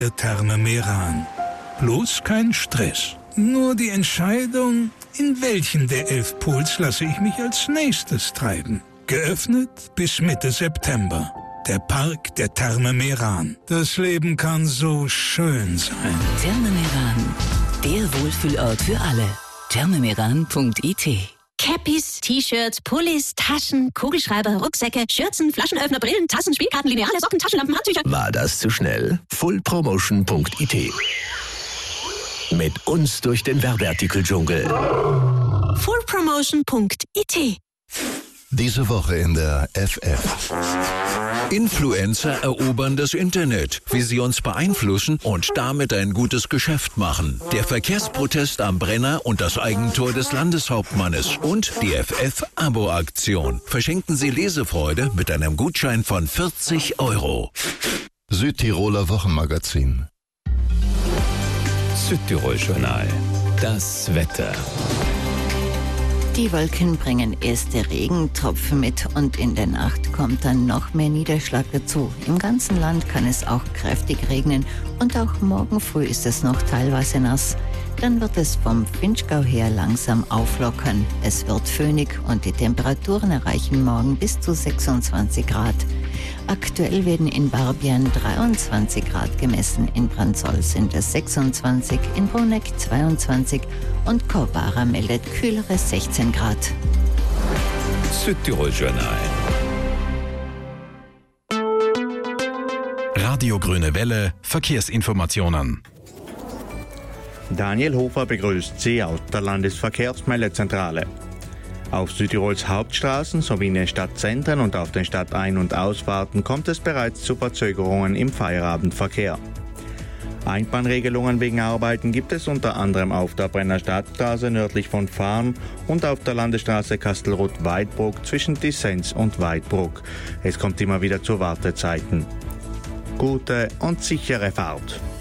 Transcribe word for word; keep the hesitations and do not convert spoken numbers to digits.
der Therme Meran. Bloß kein Stress. Nur die Entscheidung, in welchen der elf Pools lasse ich mich als nächstes treiben. Geöffnet bis Mitte September. Der Park der Therme Meran. Das Leben kann so schön sein. Therme Meran, der Wohlfühlort für alle. therme meran punkt i t. Cappies, T-Shirts, Pullis, Taschen, Kugelschreiber, Rucksäcke, Schürzen, Flaschenöffner, Brillen, Tassen, Spielkarten, Lineale, Socken, Taschenlampen, Handtücher. War das zu schnell? full promotion punkt i t. Mit uns durch den Werbeartikeldschungel. full promotion punkt i t. Diese Woche in der F F. Influencer erobern das Internet, wie sie uns beeinflussen und damit ein gutes Geschäft machen. Der Verkehrsprotest am Brenner und das Eigentor des Landeshauptmannes und die F F-Abo-Aktion. Verschenken Sie Lesefreude mit einem Gutschein von vierzig Euro. Südtiroler Wochenmagazin. Südtirol-Journal. Das Wetter. Die Wolken bringen erste Regentropfen mit und in der Nacht kommt dann noch mehr Niederschlag dazu. Im ganzen Land kann es auch kräftig regnen und auch morgen früh ist es noch teilweise nass. Dann wird es vom Finchgau her langsam auflockern. Es wird föhnig und die Temperaturen erreichen morgen bis zu sechsundzwanzig Grad. Aktuell werden in Barbian dreiundzwanzig Grad gemessen, in Branzoll sind es sechsundzwanzig, in Bruneck zweiundzwanzig und Korbara meldet kühlere sechzehn Grad. Südtirol-Journal. Radio Grüne Welle, Verkehrsinformationen. Daniel Hofer begrüßt Sie aus der Landesverkehrsmeldezentrale. Auf Südtirols Hauptstraßen sowie in den Stadtzentren und auf den Stadtein- und Ausfahrten kommt es bereits zu Verzögerungen im Feierabendverkehr. Einbahnregelungen wegen Arbeiten gibt es unter anderem auf der Brenner Stadtstraße nördlich von Farm und auf der Landesstraße Kastelruth-Weidbruck zwischen Dissens und Weidbruck. Es kommt immer wieder zu Wartezeiten. Gute und sichere Fahrt.